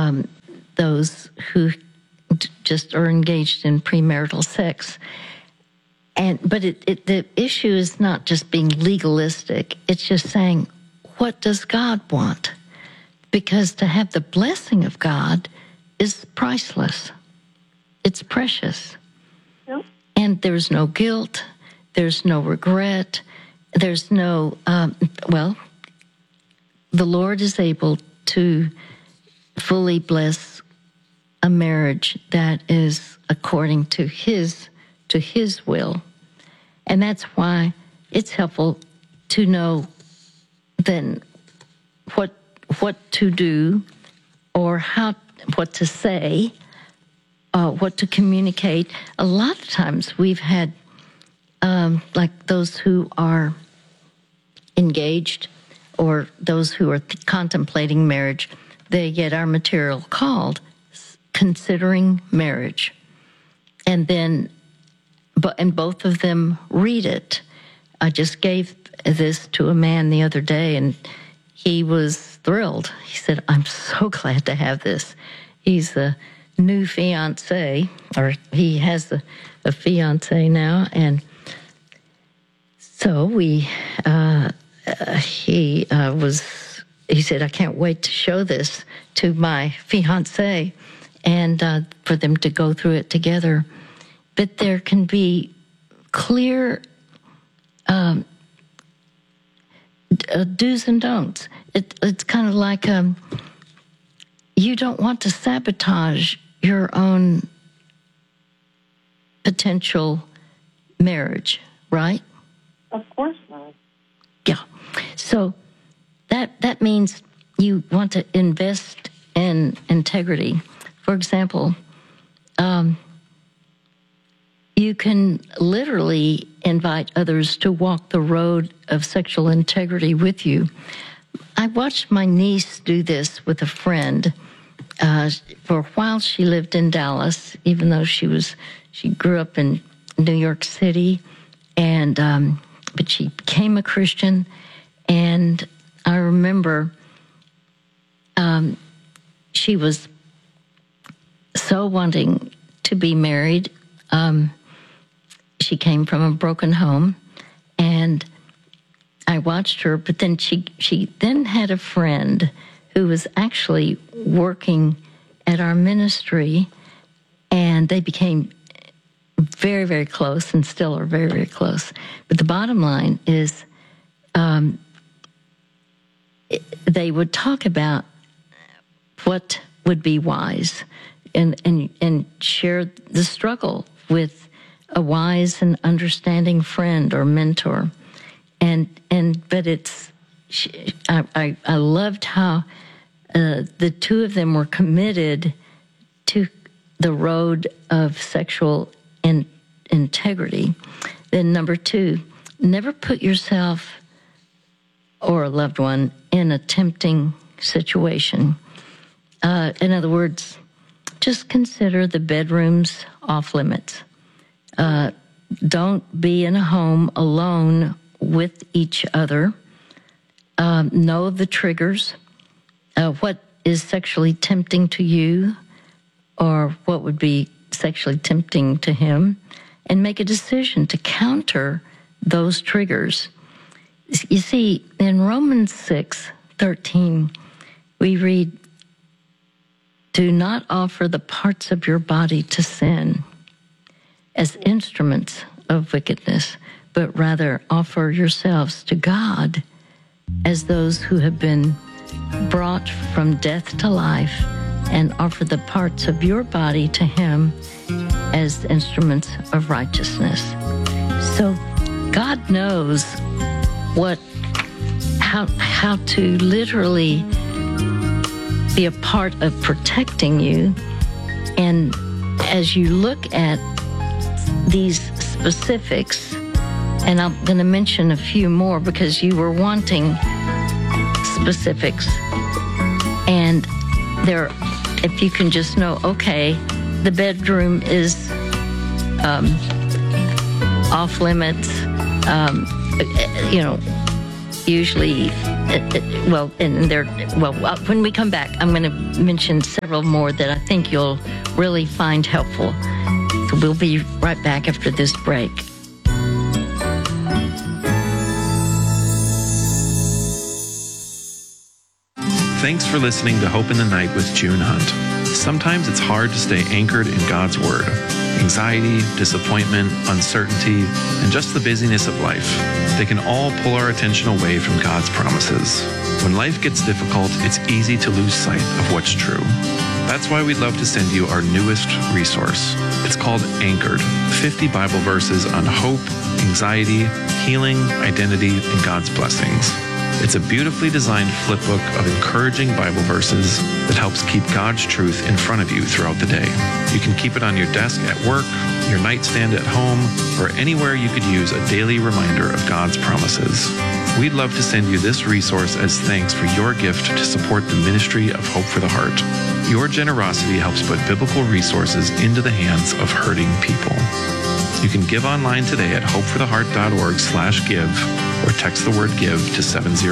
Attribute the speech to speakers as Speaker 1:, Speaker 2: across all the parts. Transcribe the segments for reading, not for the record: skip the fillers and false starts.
Speaker 1: those who just are engaged in premarital sex. But the issue is not just being legalistic. It's just saying, what does God want? Because to have the blessing of God is priceless. It's precious.
Speaker 2: Yep.
Speaker 1: And there's no guilt. There's no regret. There's no, the Lord is able to fully bless a marriage that is according to His will. And that's why it's helpful to know then what to do or what to say, what to communicate. A lot of times we've had, like those who are engaged or those who are contemplating marriage, they get our material called Considering Marriage. And then, and both of them read it. I just gave this to a man the other day, and he was thrilled. He said, I'm so glad to have this. He's a new fiancé, or he has a fiancé now, and so he said, I can't wait to show this to my fiancé and for them to go through it together. But there can be clear do's and don'ts. It's kind of like you don't want to sabotage your own potential marriage, right?
Speaker 2: Of course not.
Speaker 1: Yeah. So that means you want to invest in integrity. For example, you can literally invite others to walk the road of sexual integrity with you. I watched my niece do this with a friend. For a while, she lived in Dallas, even though she grew up in New York City, and but she became a Christian. And I remember she was so wanting to be married. She came from a broken home, and I watched her, but then she then had a friend who was actually working at our ministry, and they became very, very close and still are very, very close. But the bottom line is they would talk about what would be wise and share the struggle with a wise and understanding friend or mentor. But I loved how the two of them were committed to the road of sexual integrity. Then number 2, never put yourself or a loved one in a tempting situation. In other words, just consider the bedrooms off limits. Don't be in a home alone with each other. Know the triggers. What is sexually tempting to you, or what would be sexually tempting to him, and make a decision to counter those triggers. You see, in Romans 6:13, we read, do not offer the parts of your body to sin as instruments of wickedness, but rather offer yourselves to God as those who have been brought from death to life, and offer the parts of your body to Him as instruments of righteousness. So God knows how to literally be a part of protecting you. And as you look at these specifics, and I'm going to mention a few more because you were wanting specifics, and there, if you can just know, okay, the bedroom is off limits. usually, when we come back, I'm going to mention several more that I think you'll really find helpful. So we'll be right back after this break.
Speaker 3: Thanks for listening to Hope in the Night with June Hunt. Sometimes it's hard to stay anchored in God's Word. Anxiety, disappointment, uncertainty, and just the busyness of life, they can all pull our attention away from God's promises. When life gets difficult, it's easy to lose sight of what's true. That's why we'd love to send you our newest resource. It's called Anchored, 50 Bible verses on hope, anxiety, healing, identity, and God's blessings. It's a beautifully designed flip book of encouraging Bible verses that helps keep God's truth in front of you throughout the day. You can keep it on your desk at work, your nightstand at home, or anywhere you could use a daily reminder of God's promises. We'd love to send you this resource as thanks for your gift to support the ministry of Hope for the Heart. Your generosity helps put biblical resources into the hands of hurting people. You can give online today at hopefortheheart.org/give or text the word GIVE to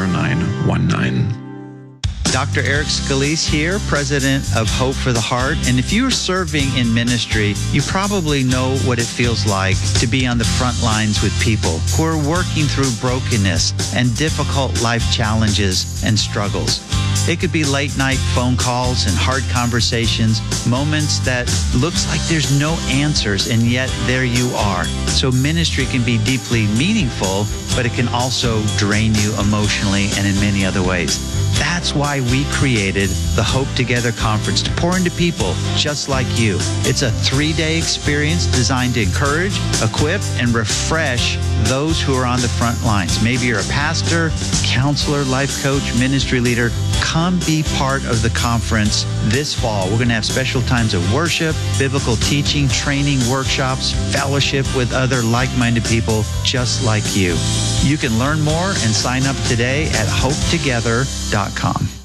Speaker 3: 70919.
Speaker 4: Dr. Eric Scalise here, president of Hope for the Heart. And if you're serving in ministry, you probably know what it feels like to be on the front lines with people who are working through brokenness and difficult life challenges and struggles. It could be late night phone calls and hard conversations, moments that looks like there's no answers, and yet there you are. So ministry can be deeply meaningful, but it can also drain you emotionally and in many other ways. That's why we created the Hope Together Conference to pour into people just like you. It's a 3-day experience designed to encourage, equip, and refresh those who are on the front lines. Maybe you're a pastor, counselor, life coach, ministry leader. Come be part of the conference this fall. We're going to have special times of worship, biblical teaching, training, workshops, fellowship with other like-minded people just like you. You can learn more and sign up today at hopetogether.com.